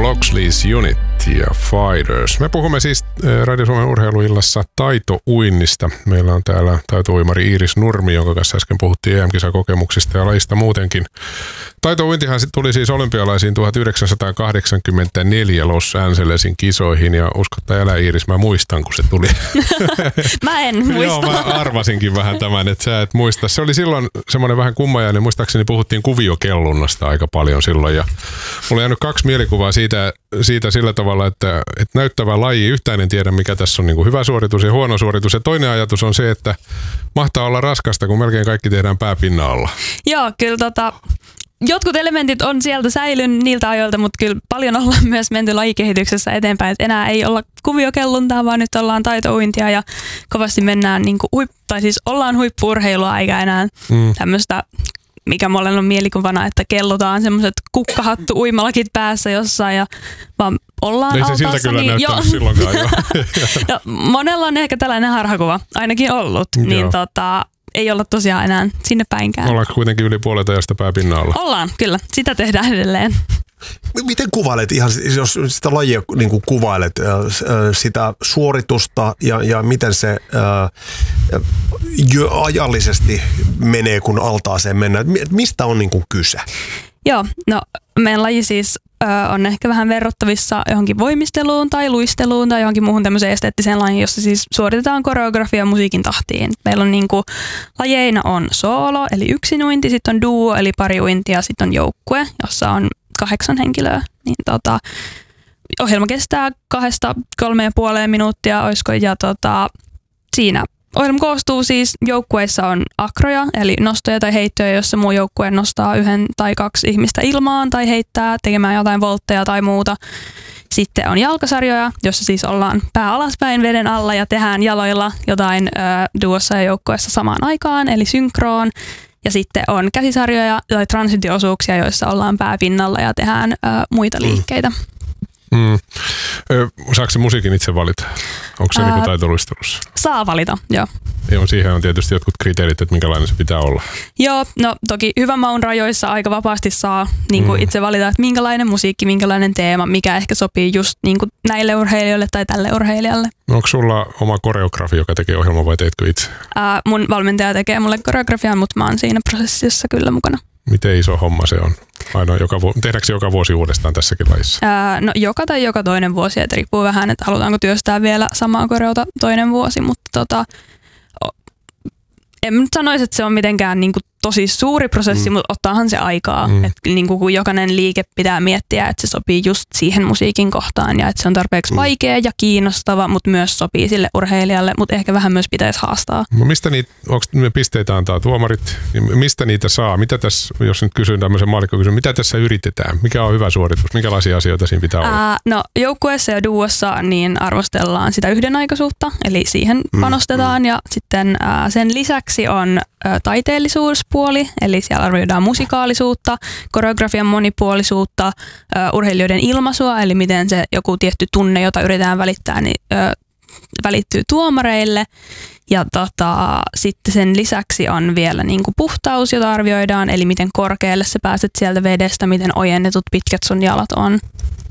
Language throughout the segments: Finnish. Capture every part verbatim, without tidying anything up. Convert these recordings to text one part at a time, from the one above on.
Loxley's Unit ja Fighters. Me puhumme siis Radio Suomen urheiluillassa taitouinnista. Meillä on täällä taitouimari Iiris Nurmi, jonka kanssa äsken puhuttiin E M-kisakokemuksista ja lajista muutenkin. Taitouintihan tuli siis olympialaisiin tuhatyhdeksänsataakahdeksankymmentäneljä Los Angelesin kisoihin ja uskottaa älä Iiris, mä muistan kun se tuli. Mä en muista. Joo, mä arvasinkin vähän tämän, että sä et muista. Se oli silloin semmoinen vähän kummajainen, muistaakseni puhuttiin kuviokellunnasta aika paljon silloin ja mulla on jäänyt kaksi mielikuvaa siitä, siitä sillä tavalla, että, että näyttävä laji, yhtään en tiedä mikä tässä on niin kuin hyvä suoritus ja huono suoritus. Ja toinen ajatus on se, että mahtaa olla raskasta, kun melkein kaikki tehdään pääpinnan alla. Joo, kyllä tota, jotkut elementit on sieltä säilynyt niiltä ajoilta, mutta kyllä paljon ollaan myös menty lajikehityksessä eteenpäin. Et enää ei olla kuviokelluntaa, vaan nyt ollaan taitouintia ja kovasti mennään, niin kuin huip, tai siis ollaan huippu-urheilua eikä enää mm. tämmöistä, mikä mulle on mielikuvana, että kellutaan semmoiset kukkahattu-uimalakit päässä jossain ja vaan ollaan ei se altaassa. Siltä kyllä niin näyttänyt silloinkaan. Jo. No, monella on ehkä tällainen harhakuva, ainakin ollut, joo. Niin tota, ei olla tosiaan enää sinne päinkään. Ollaanko kuitenkin yli puolet ajasta pääpinnalla? Ollaan, kyllä. Sitä tehdään edelleen. Miten kuvailet, ihan jos sitä lajia niin kuin kuvailet, sitä suoritusta ja, ja miten se ää, ajallisesti menee, kun altaaseen mennään? Mistä on niin kuin kyse? Joo, no meidän laji siis ö, on ehkä vähän verrattavissa johonkin voimisteluun tai luisteluun tai johonkin muuhun tämmöiseen esteettiseen lajiin, jossa siis suoritetaan koreografia musiikin tahtiin. Meillä on niinku, lajeina on soolo eli yksinuinti, sitten on duo eli pariuinti ja sitten on joukkue, jossa on kahdeksan henkilöä. Niin tota, ohjelma kestää kahdesta kolme ja puoleen minuuttia, olisiko, ja tota, siinä ohjelma koostuu siis, joukkueissa on akroja, eli nostoja tai heittoja, jossa muu joukkue nostaa yhden tai kaksi ihmistä ilmaan tai heittää tekemään jotain voltteja tai muuta. Sitten on jalkasarjoja, jossa siis ollaan pää alaspäin veden alla ja tehdään jaloilla jotain ö, duossa ja joukkueessa samaan aikaan, eli synkroon. Ja sitten on käsisarjoja tai transitio-osuuksia, joissa ollaan pääpinnalla ja tehdään ö, muita liikkeitä. Mm. Ö, saako se musiikin itse valita? Onko se Ää, niin kuin taitoluistelussa? Saa valita, joo. Joo, siihen on tietysti jotkut kriteerit, että minkälainen se pitää olla. Joo, no toki hyvän maun rajoissa aika vapaasti saa niin kuin mm. itse valita, että minkälainen musiikki, minkälainen teema, mikä ehkä sopii just niin kuin näille urheilijoille tai tälle urheilijalle. Onko sulla oma koreografi, joka tekee ohjelman vai teetkö itse? Ää, mun valmentaja tekee mulle koreografiaa, mutta mä oon siinä prosessissa kyllä mukana. Miten iso homma se on? Aina joka vu- tehdäänkö se joka vuosi uudestaan tässäkin lajissa? Ää, no joka tai joka toinen vuosi, että riippuu vähän, että halutaanko työstää vielä samaa koreota toinen vuosi, mutta tota, en nyt sanoisi, että se on mitenkään niin kuin tosi suuri prosessi, mm. mutta ottaahan se aikaa. Mm. Että niin kuin kun jokainen liike pitää miettiä, että se sopii just siihen musiikin kohtaan ja että se on tarpeeksi mm. vaikea ja kiinnostava, mutta myös sopii sille urheilijalle, mutta ehkä vähän myös pitäisi haastaa. No mistä niitä, onko ne pisteitä antaa tuomarit, niin mistä niitä saa? Mitä tässä, jos nyt kysyn tämmöisen maallikkokysyn, mitä tässä yritetään? Mikä on hyvä suoritus? Minkälaisia asioita siinä pitää olla? Ää, no joukkueessa ja duossa niin arvostellaan sitä yhdenaikaisuutta, eli siihen mm. panostetaan mm. ja sitten ää, sen lisäksi on ää, taiteellisuuspuoli, eli siellä arvioidaan musikaalisuutta, koreografian monipuolisuutta, ää, urheilijoiden ilmaisua, eli miten se joku tietty tunne, jota yritetään välittää, niin ää, välittyy tuomareille. Ja tota, sitten sen lisäksi on vielä niin kuin puhtaus, jota arvioidaan, eli miten korkealle sä pääset sieltä vedestä, miten ojennetut pitkät sun jalat on. Ja,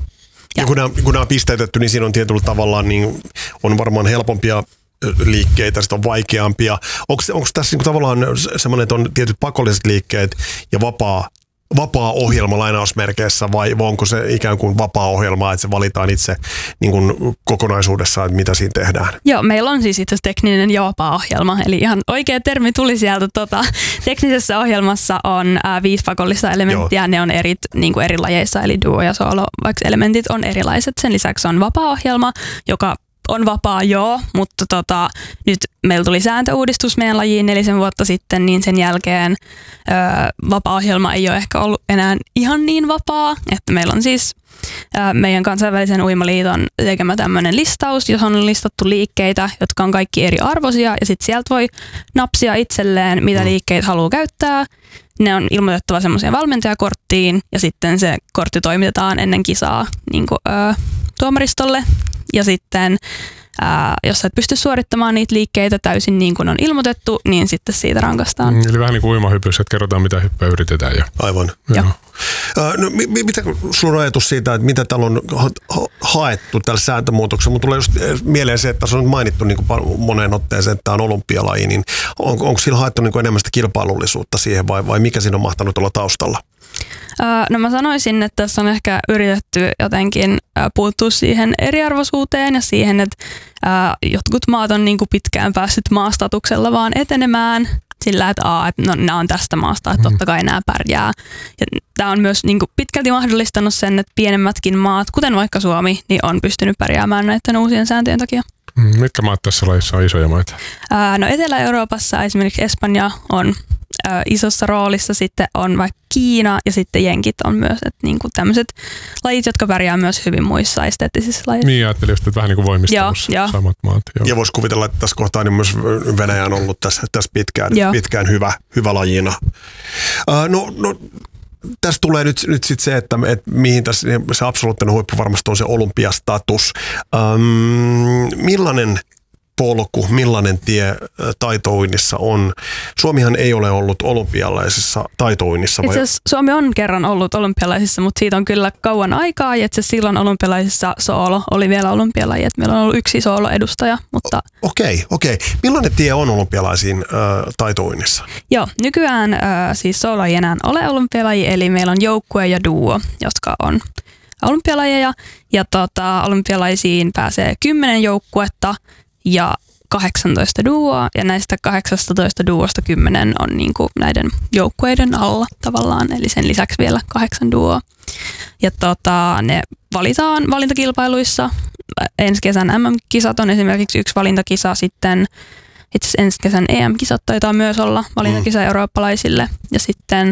ja kun, nämä, kun nämä on pisteytetty, niin siinä on tietyllä tavallaan niin on varmaan helpompia liikkeitä, sitten on vaikeampia. Onko, onko tässä niin kuin tavallaan semmoinen, että on tietyt pakolliset liikkeet ja vapaa, vapaa ohjelma lainausmerkeissä vai onko se ikään kuin vapaa ohjelma, että se valitaan itse niin kuin kokonaisuudessaan, että mitä siinä tehdään? Joo, meillä on siis itse asiassa tekninen ja vapaa ohjelma, eli ihan oikea termi tuli sieltä. Tota, teknisessä ohjelmassa on ää, viisi pakollista elementtiä, Joo. ne on eri, niin kuin eri lajeissa, eli duo ja solo, vaikka elementit on erilaiset. Sen lisäksi on vapaa ohjelma, joka on vapaa, joo, mutta tota, nyt meillä tuli sääntöuudistus meidän lajiin nelisen vuotta sitten, niin sen jälkeen ö, vapaa-ohjelma ei ole ehkä ollut enää ihan niin vapaa. Että meillä on siis ö, meidän kansainvälisen uimaliiton tekemä tämmöinen listaus, johon on listattu liikkeitä, jotka on kaikki eri arvoisia, ja sitten sieltä voi napsia itselleen, mitä liikkeitä haluaa käyttää. Ne on ilmoitettava semmoiseen valmentajakorttiin, ja sitten se kortti toimitetaan ennen kisaa niin kuin, ö, tuomaristolle. Ja sitten, ää, jos sä et pysty suorittamaan niitä liikkeitä täysin niin kuin on ilmoitettu, niin sitten siitä rankaistaan. Mm, eli vähän niin kuin uimahypyssä, että kerrotaan mitä hyppyä yritetään. Ja. Aivan. Joo. No, mitä sulla on ajatus siitä, että mitä täällä on haettu tällä sääntömuutoksella? Mun tulee just mieleen se, että se on mainittu niin kuin moneen otteeseen, että tämä on olympialaji, niin on, onko sillä haettu niin kuin enemmän sitä kilpailullisuutta siihen vai, vai mikä siinä on mahtanut olla taustalla? No mä sanoisin, että tässä on ehkä yritetty jotenkin puuttua siihen eriarvoisuuteen ja siihen, että jotkut maat on niin kuin pitkään päässyt maastatuksella vaan etenemään sillä, että, aa, että no, nämä on tästä maasta, että totta kai nämä pärjää. Ja tämä on myös niin kuin pitkälti mahdollistanut sen, että pienemmätkin maat, kuten vaikka Suomi, niin on pystynyt pärjäämään näiden uusien sääntöjen takia. Mitkä maat tässä lajissa on isoja maita? Ää, no Etelä-Euroopassa esimerkiksi Espanja on ää, isossa roolissa, sitten on vaikka Kiina ja sitten jenkit on myös, että niinku tämmöiset lajit, jotka pärjää myös hyvin muissa esteettisissä lajissa. Niin, ajattelin just, että vähän niin kuin voimistelussa joo, samat maat. Joo. Ja voisi kuvitella, että tässä kohtaa niin myös Venäjä on ollut tässä, tässä pitkään, pitkään hyvä, hyvä lajina. Uh, no, no tässä tulee nyt, nyt sitten se, että, että mihin tässä se absoluuttinen huippu varmasti on se olympiastatus. Um, millainen polku, millainen tie taitouinnissa on? Suomihan ei ole ollut olympialaisissa taitouinnissa. Itse asiassa Suomi on kerran ollut olympialaisissa, mutta siitä on kyllä kauan aikaa. Ja itse asiassa silloin olympialaisissa soolo oli vielä olympialaji, että meillä on ollut yksi sooloedustaja. Mutta... Okei, okei. Millainen tie on olympialaisiin äh, taitouinnissa? Joo, nykyään äh, siis soolo ei enää ole olympialaji, eli meillä on joukkue ja duo, jotka on olympialajeja. Ja tota, olympialaisiin pääsee kymmenen joukkuetta ja kahdeksantoista duoa, ja näistä kahdeksastatoista duosta kymmenen on niinku näiden joukkueiden alla tavallaan, eli sen lisäksi vielä kahdeksan duoa. Ja tota, ne valitaan valintakilpailuissa. Ensi kesän M M-kisat on esimerkiksi yksi valintakisa, sitten itse asiassa ensi kesän E M-kisat taitaa myös olla valintakisa mm. eurooppalaisille, ja sitten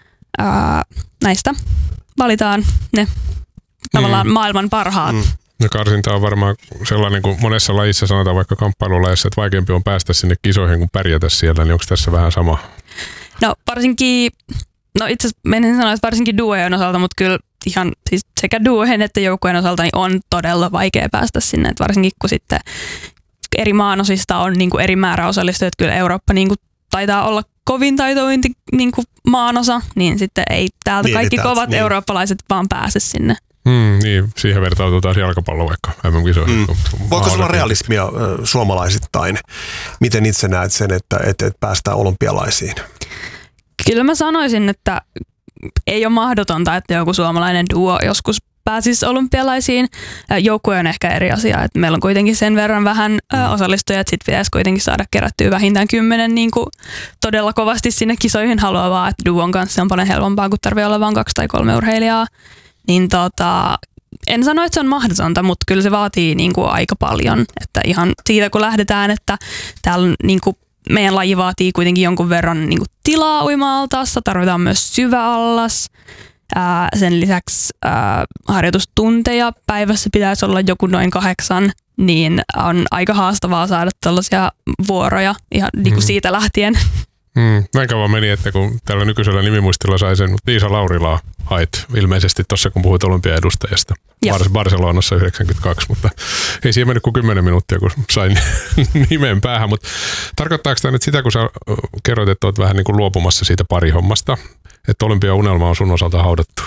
ää, näistä valitaan ne tavallaan mm. maailman parhaat. Mm. No karsinta on varmaan sellainen, kuin monessa lajissa sanotaan vaikka kamppailulajissa, että vaikeampi on päästä sinne kisoihin kuin pärjätä siellä, niin onko tässä vähän sama? No varsinkin, no itse asiassa menen sanoa, että varsinkin duojen osalta, mutta kyllä ihan siis sekä duojen että joukkueen osalta niin on todella vaikea päästä sinne, että varsinkin kun sitten eri maanosista on niin kuin eri määrä osallistujia, että kyllä Eurooppa niin kuin taitaa olla kovin taitointi niin kuin maanosa, niin sitten ei täältä niin, kaikki täältä, kovat niin. eurooppalaiset vaan pääse sinne. Mm, niin, siihen vertautuu taas jalkapallo vaikka M M-kisoihin. Mm. Voiko sulla realismia äh, suomalaisittain? Miten itse näet sen, että et, et päästään olympialaisiin? Kyllä mä sanoisin, että ei ole mahdotonta, että joku suomalainen duo joskus pääsisi olympialaisiin. Joukkue on ehkä eri asia, että meillä on kuitenkin sen verran vähän mm. osallistujia, että sitten pitäisi kuitenkin saada kerättyä vähintään kymmenen niin kuin todella kovasti sinne kisoihin haluavaa, että duon kanssa on paljon helpompaa, kun tarvitsee olla vain kaksi tai kolme urheilijaa. Niin tota, en sano, että se on mahdotonta, mutta kyllä se vaatii niin kuin aika paljon. Että ihan siitä kun lähdetään, että täällä niin kuin meidän laji vaatii kuitenkin jonkun verran niin kuin tilaa uima-altaassa, tarvitaan myös syvä allas. Ää, sen lisäksi ää, harjoitustunteja päivässä pitäisi olla joku noin kahdeksan, niin on aika haastavaa saada tällaisia vuoroja ihan niin kuin siitä lähtien. Mm, näin kauan meni, että kun tällä nykyisellä nimimuistilla sai sen Liisa Laurilaa hait ilmeisesti tuossa, kun puhuit olympiaedustajasta Bar- Barcelonassa yhdeksänkymmentäkaksi, mutta ei siihen mennyt kuin kymmenen minuuttia, kun sain nimen päähän. Mutta tarkoittaako tämä nyt sitä, kun sä kerroit, että olet vähän niin kuin luopumassa siitä parihommasta, että olympiaunelma on sun osalta haudattu?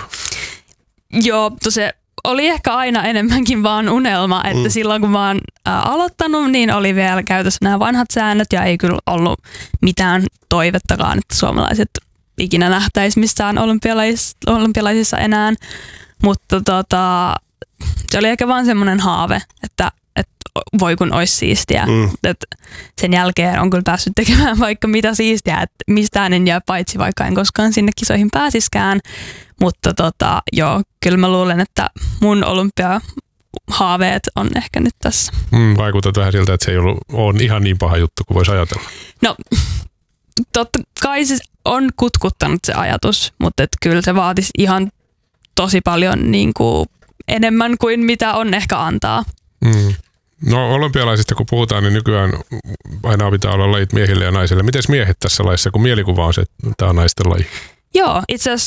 Joo, se oli ehkä aina enemmänkin vaan unelma, että mm. silloin kun mä oon ä, aloittanut, niin oli vielä käytössä nämä vanhat säännöt ja ei kyllä ollut mitään toivettakaan, että suomalaiset ikinä nähtäisi missään olympialais, olympialaisissa enää, mutta tota, se oli ehkä vaan semmoinen haave, että, että voi kun olisi siistiä. Mm. Et sen jälkeen on kyllä päässyt tekemään vaikka mitä siistiä, että mistään en jää paitsi, vaikka en koskaan sinne kisoihin pääsiskään. Mutta tota, joo, kyllä mä luulen, että mun olympiahaaveet on ehkä nyt tässä. Mm, vaikutat vähän siltä, että se ei ollut, ole ihan niin paha juttu kuin voisi ajatella. No, totta kai se on kutkuttanut se ajatus, mutta et kyllä se vaatisi ihan tosi paljon niin kuin enemmän kuin mitä on ehkä antaa. Mm. No olympialaisista kun puhutaan, niin nykyään aina pitää olla lajit miehille ja naisille. Miten miehet tässä lajissa, kun mielikuva on se, että tämä on naisten laji? Joo, itse asiassa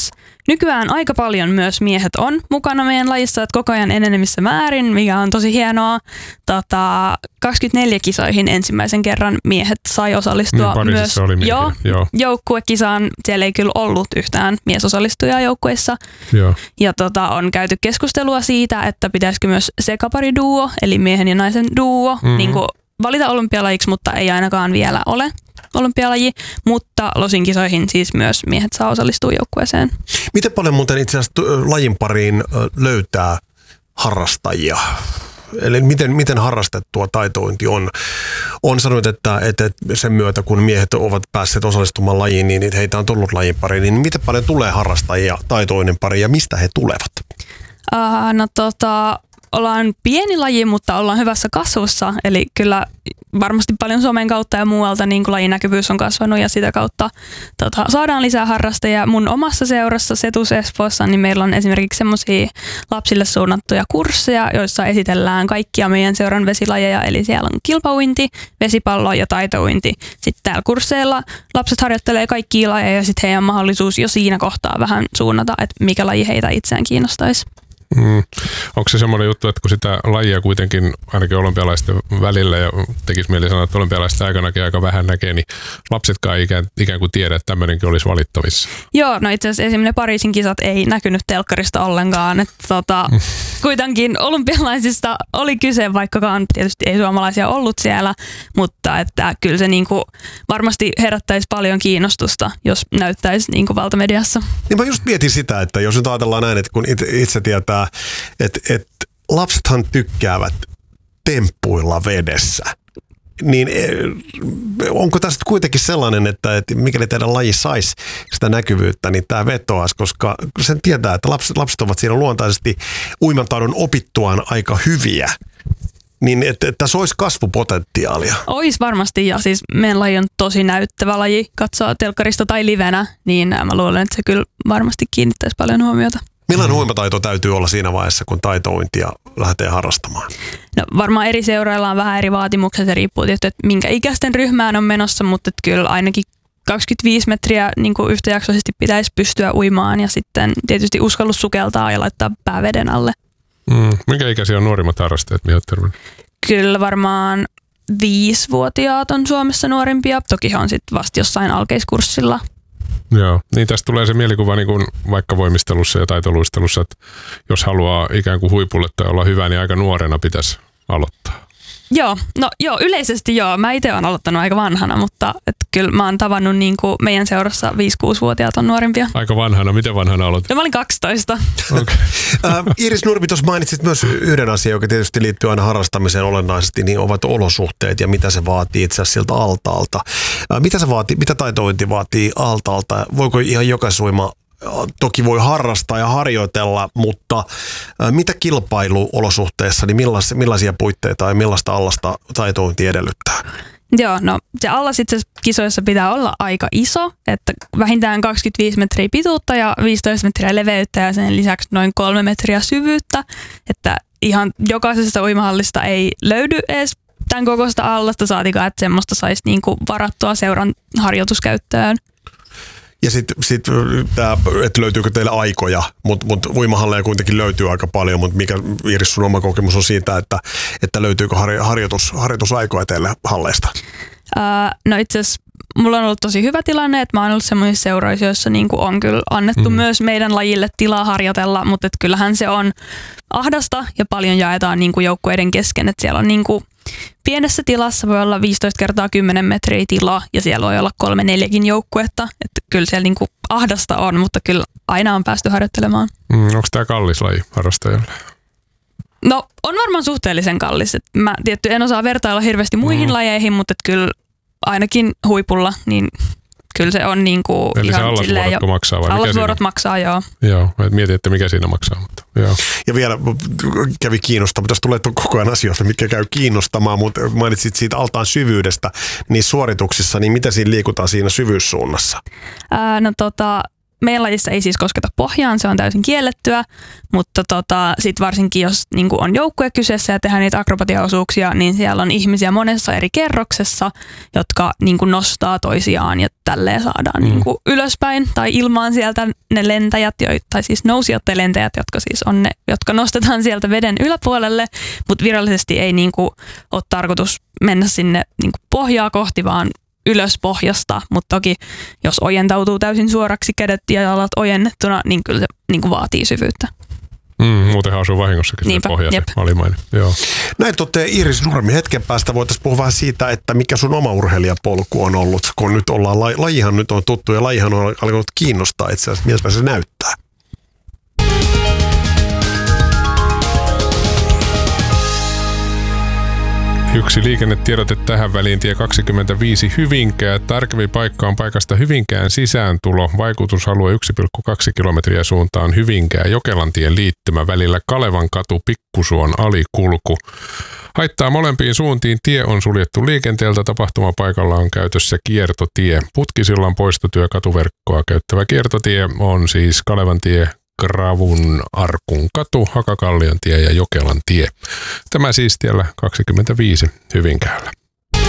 nykyään aika paljon myös miehet on mukana meidän lajissa, että koko ajan enenevissä määrin, mikä on tosi hienoa. Tota, kaksikymmentäneljä kisoihin ensimmäisen kerran miehet sai osallistua niin, myös oli miehiä, jo, joo. joukkuekisaan. Siellä ei kyllä ollut yhtään miesosallistujaa joukkueessa. Joo. Ja tota, on käyty keskustelua siitä, että pitäisikö myös sekapariduo, eli miehen ja naisen duo, mm-hmm. niin kuin valita olympialajiksi, mutta ei ainakaan vielä ole olympialaji, mutta losin kisoihin siis myös miehet saa osallistua joukkueeseen. Miten paljon muuten itse asiassa lajin pariin löytää harrastajia? Eli miten, miten harrastettua taitointi on? On sanonut, että, että sen myötä kun miehet ovat päässeet osallistumaan lajiin, niin heitä on tullut lajin pariin, niin miten paljon tulee harrastajia taitoinen pari ja mistä he tulevat? Uh, no tota, ollaan pieni laji, mutta ollaan hyvässä kasvussa, eli kyllä varmasti paljon somen kautta ja muualta niin kuin lajin näkyvyys on kasvanut ja sitä kautta tota, saadaan lisää harrastajia. Mun omassa seurassa Setus Espoossa niin meillä on esimerkiksi semmoisia lapsille suunnattuja kursseja, joissa esitellään kaikkia meidän seuran vesilajeja, eli siellä on kilpauinti, vesipallo ja taitouinti. Sitten täällä kursseilla lapset harjoittelee kaikkia lajeja ja sitten heidän on mahdollisuus jo siinä kohtaa vähän suunnata, että mikä laji heitä itseään kiinnostaisi. Mm. Onko se semmoinen juttu, että kun sitä lajia kuitenkin ainakin olympialaisten välillä ja tekisi mieli sanoa, että olympialaisten aikanakin aika vähän näkee, niin lapsetkaan ikään, ikään kuin tiedä, että tämmöinenkin olisi valittavissa? Joo, no itse asiassa esimerkiksi ne Pariisin kisat ei näkynyt telkkarista ollenkaan. Että tota, kuitenkin olympialaisista oli kyse, vaikkakaan tietysti ei suomalaisia ollut siellä, mutta että kyllä se niinku varmasti herättäisi paljon kiinnostusta, jos näyttäisi niinku valtamediassa. Niin mä just mietin sitä, että jos nyt ajatellaan näin, että kun itse tietää, että et lapsethan tykkäävät temppuilla vedessä, niin onko tässä kuitenkin sellainen, että, että mikäli teidän laji saisi sitä näkyvyyttä, niin tämä vetoaisi, koska sen tietää, että lapset, lapset ovat siinä luontaisesti uimantaidon opittuaan aika hyviä. Niin että, että tässä olisi kasvupotentiaalia. Ois varmasti, ja siis meidän laji on tosi näyttävä laji, katsoa telkkarista tai livenä, niin mä luulen, että se kyllä varmasti kiinnittäisi paljon huomiota. Millainen uimataito täytyy olla siinä vaiheessa, kun taitointia lähtee harrastamaan? No varmaan eri seuroilla on vähän eri vaatimukset, se riippuu tietysti, että minkä ikäisten ryhmään on menossa, mutta kyllä ainakin kaksikymmentäviisi metriä niin kuin yhtäjaksoisesti pitäisi pystyä uimaan ja sitten tietysti uskallus sukeltaa ja laittaa pää veden alle. Mm. Minkä ikäisiä on nuorimmat harrastajat, mihin olet törmännyt? Kyllä varmaan viisivuotiaat on Suomessa nuorimpia. Toki he on sitten vasta jossain alkeiskurssilla. Joo, niin tästä tulee se mielikuva niin kuin vaikka voimistelussa ja taitoluistelussa, että jos haluaa ikään kuin huipulle tai olla hyvä, niin aika nuorena pitäisi aloittaa. Joo, no joo, yleisesti joo. Mä itse olen aloittanut aika vanhana, mutta et kyllä mä oon tavannut niin kuin meidän seurassa viisi-kuusi-vuotiaat on nuorimpia. Aika vanhana, miten vanhana aloitit? No mä olin kaksitoista. Okay. uh, Iiris Nurmi, tuossa mainitsit myös yhden asian, joka tietysti liittyy aina harrastamiseen olennaisesti, niin ovat olosuhteet ja mitä se vaatii itse asiassa siltä altaalta. Uh, mitä se vaatii, mitä taitointi vaatii altaalta? Voiko ihan jokaisuima toki voi harrastaa ja harjoitella, mutta mitä kilpailuolosuhteissa, niin millaisia, millaisia puitteita ja millaista allasta taitointi edellyttää? Joo, no se allas itse asiassa kisoissa pitää olla aika iso, että vähintään kaksikymmentäviisi metriä pituutta ja viisitoista metriä leveyttä ja sen lisäksi noin kolme metriä syvyyttä, että ihan jokaisesta uimahallista ei löydy edes tämän kokoista allasta, saatikaan, että semmoista saisi niinku varattua seuran harjoituskäyttöön. Ja sitten sit, että löytyykö teille aikoja, mutta mut uimahalleja kuitenkin löytyy aika paljon, mutta mikä Iiris sun oma kokemus on siitä, että, että löytyykö harjoitus, harjoitusaikoja teille halleista? Ää, no itse asiassa mulla on ollut tosi hyvä tilanne, että mä oon ollut semmoisissa seuroissa, joissa niinku on kyllä annettu mm. myös meidän lajille tilaa harjoitella, mutta et kyllähän se on ahdasta ja paljon jaetaan niinku joukkueiden kesken, että siellä on niinku pienessä tilassa voi olla viisitoista kertaa kymmenen metriä tilaa ja siellä voi olla kolme neljäkin joukkuetta. Että kyllä siellä niinku ahdasta on, mutta kyllä aina on päästy harjoittelemaan. Mm, onko tämä kallis laji harrastajalle? No on varmaan suhteellisen kallis. Et mä tietty en osaa vertailla hirveästi muihin mm. lajeihin, mutta et kyllä ainakin huipulla niin kyllä se on niinku eli ihan se allasvuorotko maksaa vai allasvuorot maksaa, joo. Joo, mietin, että mikä siinä maksaa. Mutta, joo. Ja vielä kävi kiinnostamaan, tässä tulee koko ajan asioita, mitkä käy kiinnostamaan, mutta mainitsit siitä altaan syvyydestä niissä suorituksissa, niin mitä siinä liikutaan siinä syvyyssuunnassa? Ää, no tota, meidän lajissa ei siis kosketa pohjaan, se on täysin kiellettyä, mutta tota, sit varsinkin jos niin kuin on joukkue kyseessä ja tehdään niitä akrobatiaosuuksia, niin siellä on ihmisiä monessa eri kerroksessa, jotka niin kuin nostaa toisiaan ja tälleen saadaan mm. niin kuin ylöspäin tai ilmaan sieltä ne lentäjät, tai siis nousijat ja lentäjät, jotka siis on ne, jotka nostetaan sieltä veden yläpuolelle, mutta virallisesti ei niin kuin ole tarkoitus mennä sinne niin kuin pohjaa kohti, vaan ylös pohjasta, mutta toki jos ojentautuu täysin suoraksi kädet ja jalat ojennettuna, niin kyllä se niin kuin vaatii syvyyttä. Mm, muutenhan asuu vahingossakin Niinpä, pohja se jep. alimainen. Joo. Näin toteaa Iiris Nurmi. Hetken päästä voitaisiin puhua vähän siitä, että mikä sun oma urheilijapolku on ollut, kun nyt ollaan, lajihan nyt on tuttu ja lajihan on alkanut kiinnostaa itse asiassa, miltä se näyttää. Yksi liikennetiedote tähän väliin, tie kaksikymmentäviisi Hyvinkää. Tarkempi paikka on paikasta Hyvinkään sisääntulo. Vaikutusalue yksi pilkku kaksi kilometriä suuntaan Hyvinkää Jokelantien liittymä välillä Kalevan katu Pikkusuon alikulku. Haittaa molempiin suuntiin. Tie on suljettu liikenteeltä. Tapahtumapaikalla on käytössä kiertotie. Putkisillan poistotyö katuverkkoa käyttävä kiertotie on siis Kalevantie, Kravun Arkun katu, Hakakallion tie ja Jokelan tie. Tämä siis tiellä kaksikymmentäviisi Hyvinkäällä.